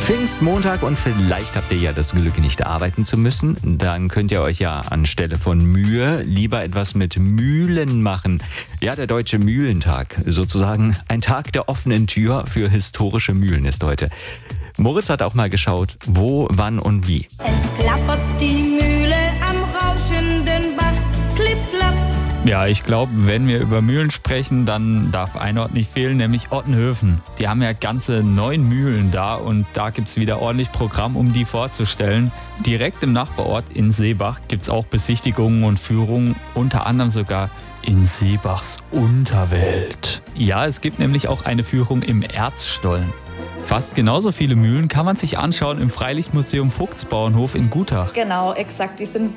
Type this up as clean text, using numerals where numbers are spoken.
Pfingstmontag und vielleicht habt ihr ja das Glück, nicht arbeiten zu müssen. Dann könnt ihr euch ja anstelle von Mühe lieber etwas mit Mühlen machen. Ja, der Deutsche Mühlentag, sozusagen ein Tag der offenen Tür für historische Mühlen ist heute. Moritz hat auch mal geschaut, wo, wann und wie. Es klappert die Mühle am rauschenden Bach, klipp, klapp. Ja, ich glaube, wenn wir über Mühlen sprechen, dann darf ein Ort nicht fehlen, nämlich Ottenhöfen. Die haben ja ganze 9 Mühlen da und da gibt es wieder ordentlich Programm, um die vorzustellen. Direkt im Nachbarort in Seebach gibt es auch Besichtigungen und Führungen, unter anderem sogar in Seebachs Unterwelt. Ja, es gibt nämlich auch eine Führung im Erzstollen. Fast genauso viele Mühlen kann man sich anschauen im Freilichtmuseum Vogtsbauernhof in Gutach. Genau, exakt. Die sind